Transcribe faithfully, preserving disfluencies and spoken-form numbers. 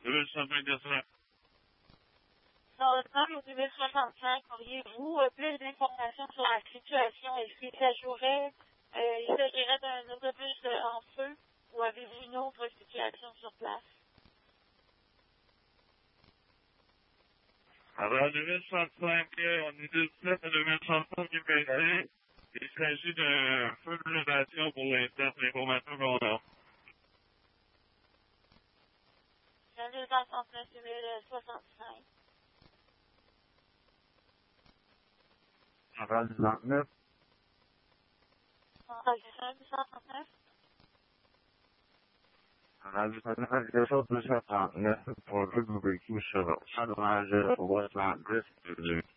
deux mille soixante-cinq. Dans le plan au deux mille soixante-cinq, auriez-vous euh, plus d'informations sur la situation? Est-ce qu'il s'agirait, euh, il s'agirait d'un autobus euh, en feu ou avez-vous une autre situation sur place? Alors, deux mille soixante-cinq, on est dix-sept à deux mille soixante-cinq numéroté. Il s'agit d'un feu de relation pour l'instant, c'est l'information qu'on a. deux mille soixante-neuf, deux mille soixante-cinq. Alors, dix-neuf. deux mille soixante-neuf. Alors, dix-neuf, deux cent soixante-neuf pour le véhicule sur le Chanoine, Westland, Bristol.